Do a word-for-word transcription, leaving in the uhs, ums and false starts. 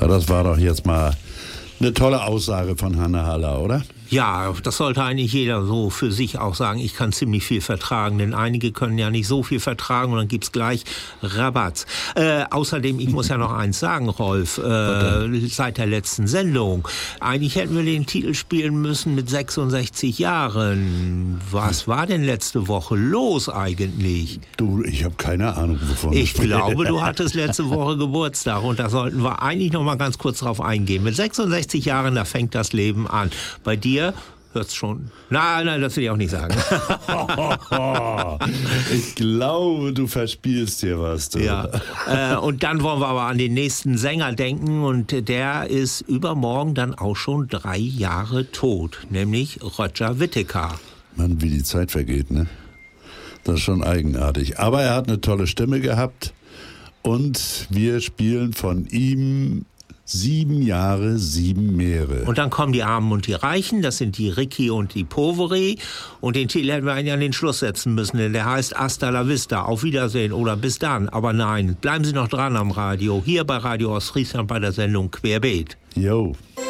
das war doch jetzt mal eine tolle Aussage von Hanne Haller, oder? Ja, das sollte eigentlich jeder so für sich auch sagen. Ich kann ziemlich viel vertragen, denn einige können ja nicht so viel vertragen und dann gibt's gleich Rabatz. Äh, außerdem, ich muss ja noch eins sagen, Rolf, äh, seit der letzten Sendung. Eigentlich hätten wir den Titel spielen müssen mit sechsundsechzig Jahren. Was war denn letzte Woche los eigentlich? Du, ich habe keine Ahnung, wovon Ich glaube, du hattest letzte Woche Geburtstag und da sollten wir eigentlich noch mal ganz kurz drauf eingehen. Mit sechsundsechzig Jahren, da fängt das Leben an. Bei dir hört's schon. Nein, nein, das will ich auch nicht sagen. Ich glaube, du verspielst dir was. Du. Ja. Äh, und dann wollen wir aber an den nächsten Sänger denken und der ist übermorgen dann auch schon drei Jahre tot, nämlich Roger Whittaker. Mann, wie die Zeit vergeht, ne? Das ist schon eigenartig. Aber er hat eine tolle Stimme gehabt und wir spielen von ihm Sieben Jahre, sieben Meere. Und dann kommen die Armen und die Reichen, das sind die Ricky und die Poveri. Und den Titel hätten wir eigentlich an den Schluss setzen müssen, denn der heißt Hasta la Vista, auf Wiedersehen oder bis dann. Aber nein, bleiben Sie noch dran am Radio, hier bei Radio Ostfriesland bei der Sendung Querbeet. Jo.